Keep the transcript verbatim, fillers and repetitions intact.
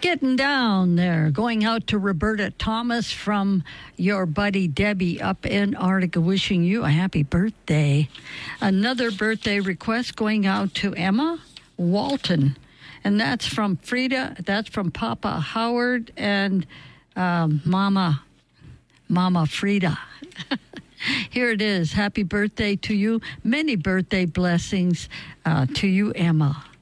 Getting down there. Going out to Roberta Thomas from your buddy Debbie up in Arctica, wishing you a happy birthday. Another birthday request going out to Emma Walton. And that's from Frida. That's from Papa Howard and um, Mama, Mama Frida. Here it is. Happy birthday to you. Many birthday blessings uh, to you, Emma.